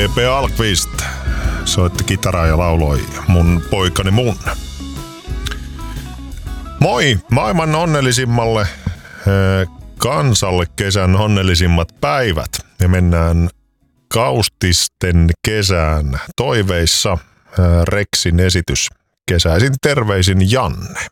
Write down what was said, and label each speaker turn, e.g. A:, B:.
A: P.P. Alkvist soitti kitaraa ja lauloi Mun poikani mun. Moi maailman onnellisimmalle kansalle kesän onnellisimmat päivät. Ja mennään Kaustisten kesään toiveissa. Rexin esitys kesäisin terveisin Janne.